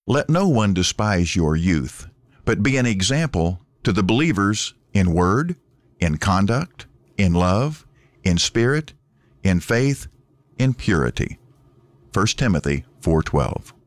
Let no one despise your youth, but be an example to the believers in word, in conduct, in love, in spirit, in faith, in purity. 1 Timothy 4:12.